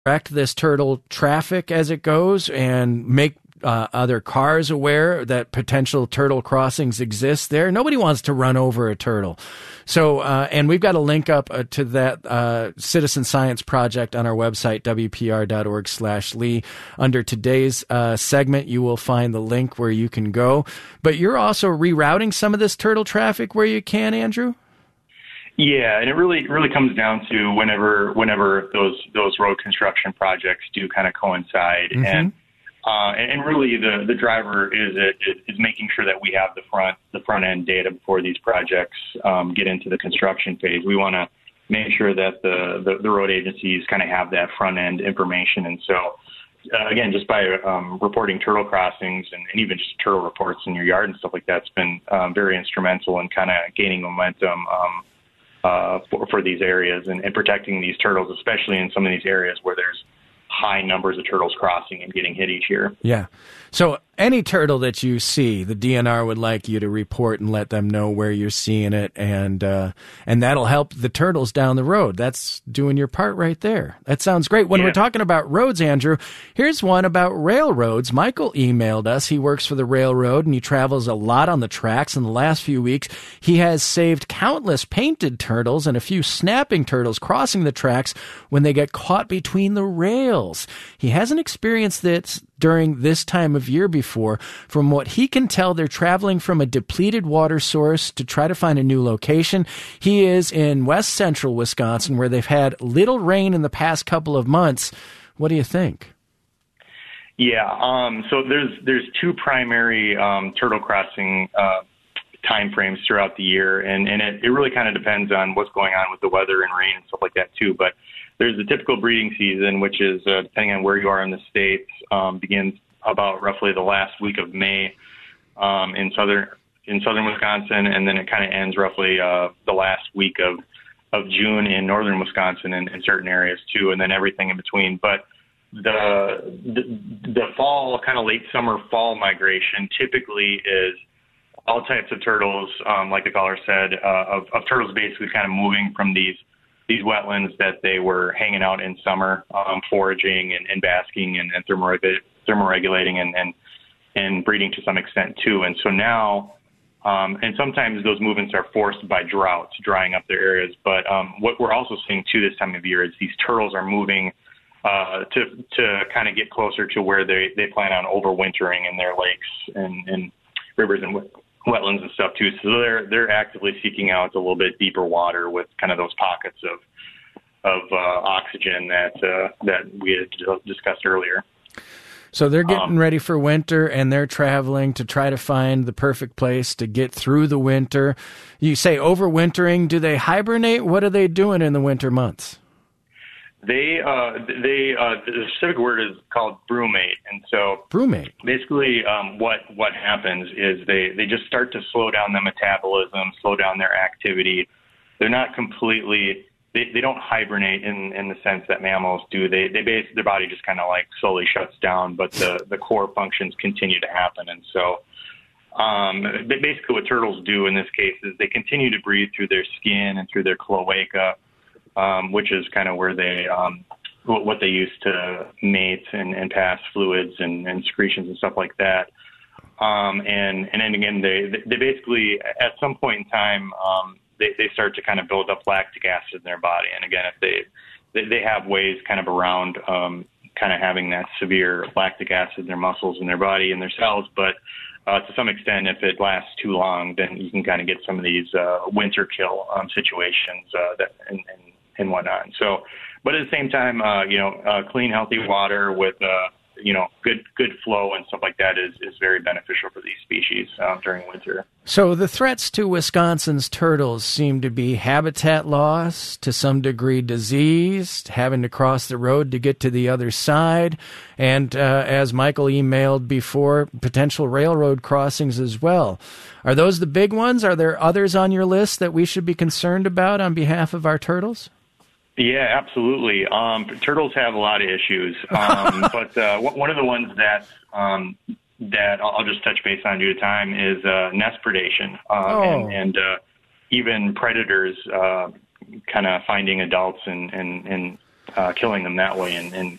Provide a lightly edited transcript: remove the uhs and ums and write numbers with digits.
direct this turtle traffic as it goes and make other cars aware that potential turtle crossings exist there. Nobody wants to run over a turtle. So, and we've got a link up to that citizen science project on our website, wpr.org/Lee. Under today's segment, you will find the link where you can go. But you're also rerouting some of this turtle traffic where you can, Andrew? Yeah, and it really comes down to whenever those road construction projects do kind of coincide, and really the driver is making sure that we have the front end data before these projects get into the construction phase. We want to make sure that the road agencies kind of have that front end information, and so again, just by reporting turtle crossings and even just turtle reports in your yard and stuff like that's been very instrumental in kind of gaining momentum. For these areas and protecting these turtles, especially in some of these areas where there's high numbers of turtles crossing and getting hit each year. Yeah. So any turtle that you see, the DNR would like you to report and let them know where you're seeing it, and that'll help the turtles down the road. That's doing your part right there. That sounds great. When we're talking about roads, Andrew, here's one about railroads. Michael emailed us. He works for the railroad, and he travels a lot on the tracks. In the last few weeks, he has saved countless painted turtles and a few snapping turtles crossing the tracks when they get caught between the rails. He hasn't experienced this during this time of year before. From what he can tell, they're traveling from a depleted water source to try to find a new location. He is in west central Wisconsin, where they've had little rain in the past couple of months. What do you think? Yeah, so there's two primary turtle crossing time frames throughout the year, and it really kind of depends on what's going on with the weather and rain and stuff like that too. But there's the typical breeding season, which is, depending on where you are in the states, begins about roughly the last week of May in southern Wisconsin, and then it kind of ends roughly the last week of June in northern Wisconsin and in certain areas too, and then everything in between. But the fall, kind of late summer fall migration typically is all types of turtles, like the caller said, of turtles basically kind of moving from these wetlands that they were hanging out in summer, foraging and basking and thermoregulating and breeding to some extent too. And so now, and sometimes those movements are forced by droughts, drying up their areas. But what we're also seeing too this time of year is these turtles are moving to kind of get closer to where they plan on overwintering in their lakes and rivers and wetlands and stuff too. So they're actively seeking out a little bit deeper water with kind of those pockets of oxygen that we had discussed earlier. So they're getting ready for winter, and they're traveling to try to find the perfect place to get through the winter. You say overwintering. Do they hibernate? What are they doing in the winter months? The specific word is called brumate, and so brumate. Basically, what happens is they just start to slow down the metabolism, slow down their activity. They're not completely. They don't hibernate in the sense that mammals do. Their body just kind of like slowly shuts down, but the core functions continue to happen, and so. Basically, what turtles do in this case is they continue to breathe through their skin and through their cloaca. Which is kind of where they, what they use to mate and pass fluids and secretions and stuff like that. And then again, they basically, at some point in time, they start to kind of build up lactic acid in their body. And again, if they have ways kind of around kind of having that severe lactic acid in their muscles in their body and their cells, but to some extent, if it lasts too long, then you can kind of get some of these winter kill situations and whatnot. So, but at the same time, clean, healthy water with, good flow and stuff like that is very beneficial for these species during winter. So the threats to Wisconsin's turtles seem to be habitat loss, to some degree disease, having to cross the road to get to the other side, and as Michael emailed before, potential railroad crossings as well. Are those the big ones? Are there others on your list that we should be concerned about on behalf of our turtles? Yeah, absolutely. Turtles have a lot of issues, but one of the ones that I'll just touch base on due to time is nest predation, and even predators kind of finding adults and killing them that way and